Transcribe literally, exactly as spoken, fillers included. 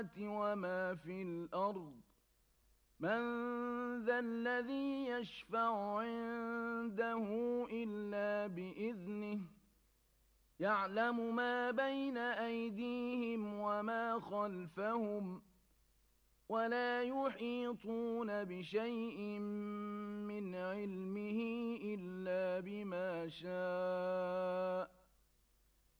وما في الأرض من ذا الذي يشفع عنده إلا بإذنه يعلم ما بين أيديهم وما خلفهم ولا يحيطون بشيء من علمه إلا بما شاء